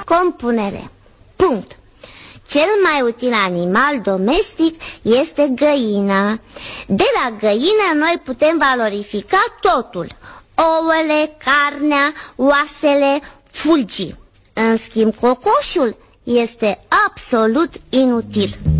Compunere. Punct. Cel mai util animal domestic este găina. De la găină noi putem valorifica totul: ouăle, carnea, oasele, fulgii. În schimb, cocoșul este absolut inutil.